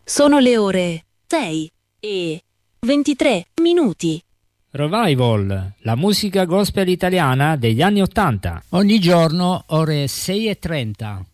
Sono le ore 6:23. Revival, la musica gospel italiana degli anni '80. Ogni giorno ore 6:30.